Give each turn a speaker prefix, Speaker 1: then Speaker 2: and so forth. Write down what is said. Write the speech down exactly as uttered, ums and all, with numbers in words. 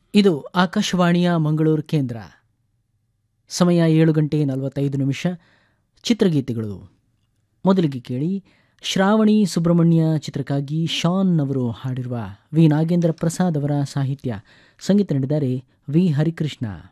Speaker 1: ಇದು ಆಕಾಶವಾಣಿಯ ಮಂಗಳೂರು ಕೇಂದ್ರ. ಸಮಯ ಏಳು ಗಂಟೆ ನಲವತ್ತೈದು ನಿಮಿಷ. ಚಿತ್ರಗೀತೆಗಳು. ಮೊದಲಿಗೆ ಕೇಳಿ ಶ್ರಾವಣಿ ಸುಬ್ರಹ್ಮಣ್ಯ ಚಿತ್ರಕ್ಕಾಗಿ ಶಾನ್ ಅವರು ಹಾಡಿರುವ ವಿ ನಾಗೇಂದ್ರ ಪ್ರಸಾದ್ ಅವರ ಸಾಹಿತ್ಯ. ಸಂಗೀತ ನೀಡಿದ್ದಾರೆ ವಿ ಹರಿಕೃಷ್ಣ.